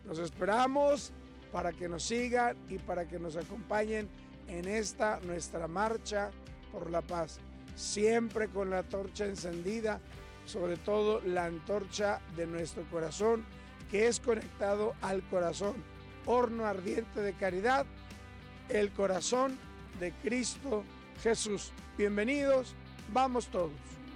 Los esperamos para que nos sigan y para que nos acompañen en esta nuestra marcha por la paz, siempre con la antorcha encendida, sobre todo la antorcha de nuestro corazón, que es conectado al corazón, horno ardiente de caridad, el corazón de Cristo Jesús. Bienvenidos, vamos todos.